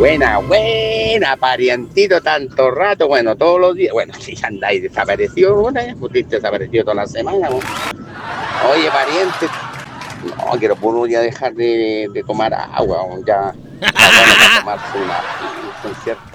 Buena, parientito, tanto rato, bueno, todos los días. Bueno, si andáis desaparecido, bueno, ya, pues desaparecido toda la semana, bueno. Oye, pariente, no, quiero puro ya dejar de tomar agua, bueno, ya está bueno para tomarse una Pilsen, ¿cierto?